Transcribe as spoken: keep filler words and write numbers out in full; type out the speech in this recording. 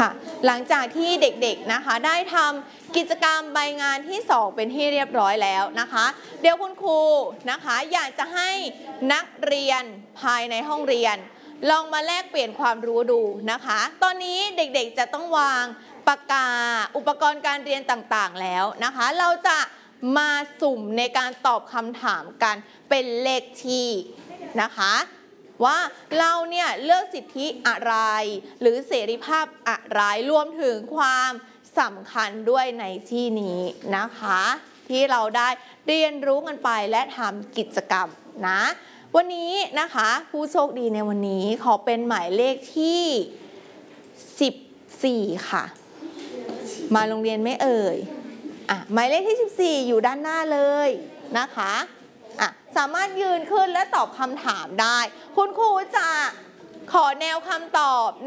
ค่ะหลังจากที่เด็กๆนะคะได้ทำกิจกรรมใบงานที่สองเป็นที่เรียบร้อยแล้วนะคะเดี๋ยวคุณครูนะคะอยากจะให้นักเรียนภายในห้องเรียนลองมาแลกเปลี่ยนความรู้ดูนะคะตอนนี้เด็กๆจะต้องวางปากกาอุปกรณ์การเรียนต่างๆแล้วนะคะเราจะมาสุ่มในการตอบคำถามกันเป็นเลขที่นะคะว่าเราเนี่ยเลือกสิทธิอะไรหรือเสรีภาพอะไรรวมถึงความสำคัญด้วยในที่นี้นะคะที่เราได้เรียนรู้กันไปและทำกิจกรรมนะวันนี้นะคะผู้โชคดีในวันนี้ขอเป็นหมายเลขที่สิบสี่ค่ะมาโรงเรียนไม่เอ่ยอ่ะหมายเลขที่สิบสี่อยู่ด้านหน้าเลยนะคะอ่ะสามารถยืนขึ้นและตอบคำถามได้คุณครูจะขอแนวคำตอบ